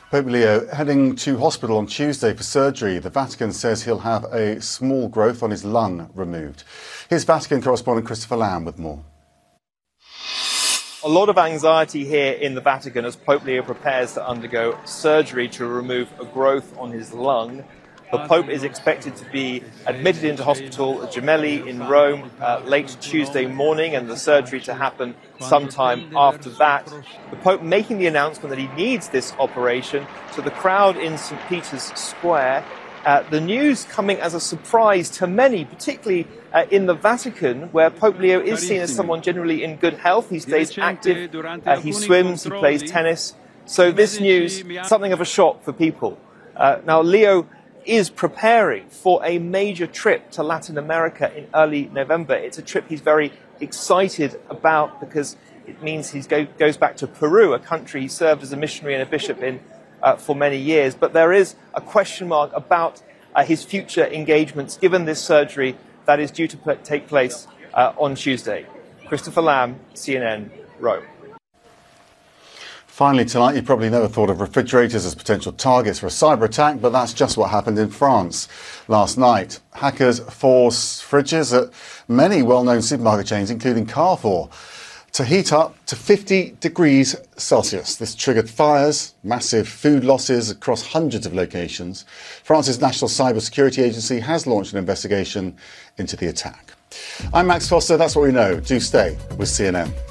Pope Leo heading to hospital on Tuesday for surgery. The Vatican says he'll have a small growth on his lung removed. Here's Vatican correspondent Christopher Lamb with more. A lot of anxiety here in the Vatican as Pope Leo prepares to undergo surgery to remove a growth on his lung. The Pope is expected to be admitted into hospital at Gemelli in Rome late Tuesday morning, and the surgery to happen sometime after that. The Pope making the announcement that he needs this operation to the crowd in St. Peter's Square. The news coming as a surprise to many, particularly in the Vatican, where Pope Leo is seen as someone generally in good health. He stays active, he swims, he plays tennis. So this news, something of a shock for people. Now, Leo is preparing for a major trip to Latin America in early November. It's a trip he's very excited about because it means he goes back to Peru, a country he served as a missionary and a bishop in for many years. But there is a question mark about his future engagements given this surgery that is due to take place on Tuesday. Christopher Lamb, CNN, Rome. Finally tonight, you probably never thought of refrigerators as potential targets for a cyber attack, but that's just what happened in France last night. Hackers forced fridges at many well-known supermarket chains, including Carrefour, to heat up to 50 degrees Celsius. This triggered fires, massive food losses across hundreds of locations. France's National Cybersecurity Agency has launched an investigation into the attack. I'm Max Foster. That's what we know. Do stay with CNN.